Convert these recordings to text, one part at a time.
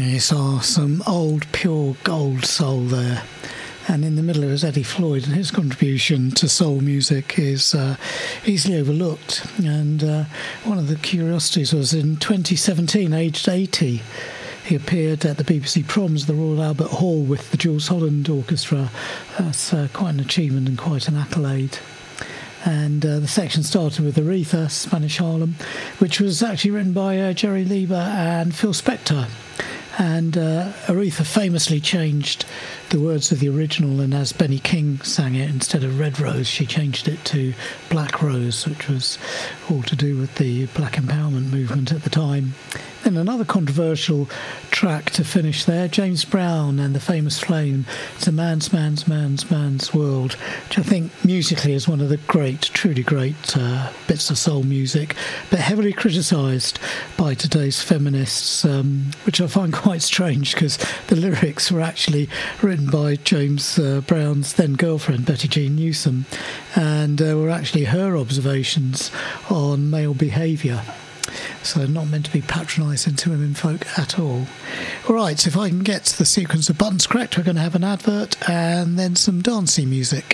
You saw some old pure gold soul there. And in the middle of it was Eddie Floyd, and his contribution to soul music is easily overlooked. And one of the curiosities was in 2017, aged 80, he appeared at the BBC Proms, the Royal Albert Hall, with the Jules Holland Orchestra. That's quite an achievement and quite an accolade. And the section started with Aretha, Spanish Harlem, which was actually written by Jerry Leiber and Phil Spector. And Aretha famously changed the words of the original, and as Benny King sang it, instead of Red Rose, she changed it to Black Rose, which was all to do with the black empowerment movement at the time. Then another controversial track to finish there, James Brown and the famous Flame. It's a man's world, which I think musically is one of the great, truly great bits of soul music, but heavily criticised by today's feminists, which I find quite strange because the lyrics were actually written by James Brown's then girlfriend, Betty Jean Newsom, and were actually her observations on male behaviour. So not meant to be patronising to women folk at all. All right, so if I can get the sequence of buttons correct, we're going to have an advert and then some dancey music.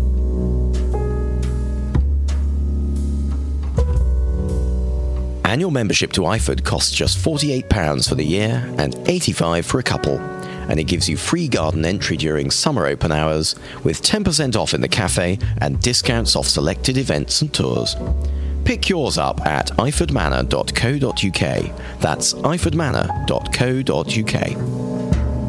Annual membership to IFOD costs just £48 for the year and £85 for a couple. And it gives you free garden entry during summer open hours with 10% off in the cafe and discounts off selected events and tours. Pick yours up at ifordmanor.co.uk. That's ifordmanor.co.uk.